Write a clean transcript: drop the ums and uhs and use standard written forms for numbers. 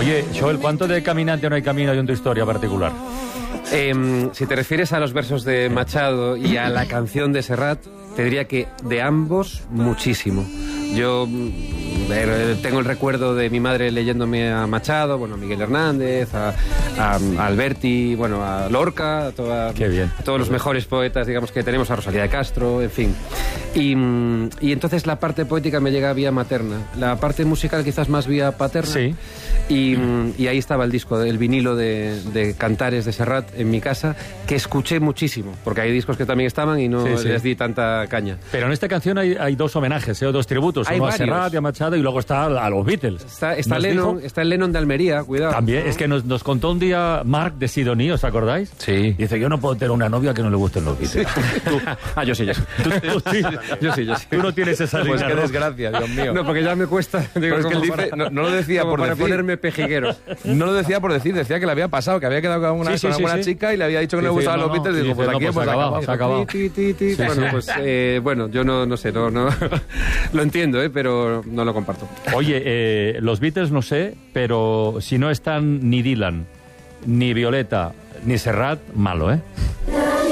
Oye, Joel, ¿cuánto de Caminante no hay camino hay en tu historia particular? Si te refieres a los versos de Machado y a la canción de Serrat, te diría que de ambos, muchísimo. Yo tengo el recuerdo de mi madre leyéndome a Machado, bueno, a Miguel Hernández, a Alberti, bueno, a Lorca, a todos los mejores poetas, digamos, que tenemos, a Rosalía de Castro, en fin. Y entonces la parte poética me llega vía materna, la parte musical quizás más vía paterna. Sí. Y ahí estaba el disco, el vinilo de Cantares de Serrat en mi casa, que escuché muchísimo, porque hay discos que también estaban y no les di tanta caña. Pero en esta canción hay dos homenajes, dos tributos, uno a Serrat y a Machado, y luego está a los Beatles. Está el Lennon de Almería, cuidado. También, es que nos contó un día Mark de Sidoní, ¿os acordáis? Sí. Dice, yo no puedo tener una novia que no le gusten los Beatles. Yo sí. Yo sí. Tú no tienes esa línea. Pues qué desgracia, Dios mío. No, porque ya me cuesta. Digo, pero es que él dice, no lo decía por para decir. Ponerme pejigueros. No lo decía por decir, decía que le había pasado, que había quedado con una chica y le había dicho que no le gustaban los Beatles. Digo, pues aquí hemos acabado. Se ha acabado. Bueno, pues bueno, yo no sé, no lo entiendo, pero no lo comparto. Oye, los Beatles no sé, pero si no están ni Dylan, ni Violeta, ni Serrat, malo, ¿eh?